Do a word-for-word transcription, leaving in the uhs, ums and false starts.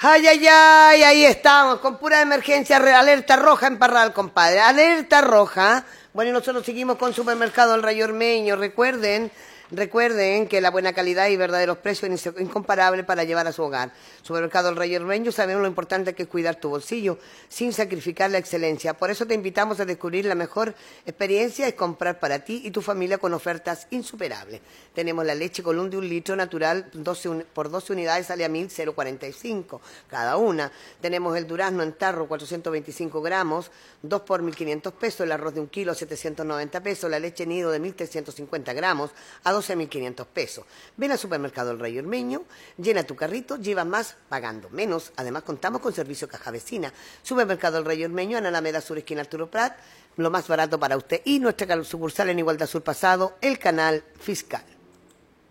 Ay, ay, ay, ahí estamos, con pura emergencia, alerta roja en Parral, compadre, alerta roja. Bueno, y nosotros seguimos con Supermercado El Rayo Ormeño, recuerden, recuerden que la buena calidad y verdaderos precios es incomparable para llevar a su hogar. Supermercado El Rayo Ormeño, sabemos lo importante que es cuidar tu bolsillo, sin sacrificar la excelencia. Por eso te invitamos a descubrir la mejor experiencia es comprar para ti y tu familia con ofertas insuperables. Tenemos la leche Colón de un litro natural, doce por doce unidades sale a mil cuarenta y cinco cada una. Tenemos el durazno en tarro, cuatrocientos veinticinco gramos, dos por mil quinientos pesos, el arroz de un kilo, setecientos noventa pesos, la leche nido de mil trescientos cincuenta gramos a doce mil quinientos pesos. Ven al Supermercado El Rayo Ormeño, llena tu carrito, lleva más pagando menos. Además contamos con servicio caja vecina. Supermercado El Rayo Ormeño, en Alameda Sur, esquina Arturo Prat, lo más barato para usted. Y nuestra sucursal en Igualdad Sur Pasado, el Canal Fiscal.